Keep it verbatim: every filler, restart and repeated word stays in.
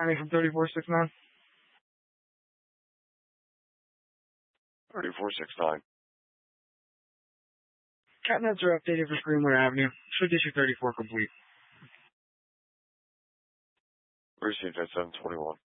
Timing from thirty-four six nine. thirty-four six nine. Catnets are updated for Greenwood Avenue. Should issue thirty-four complete. Received at seven twenty-one.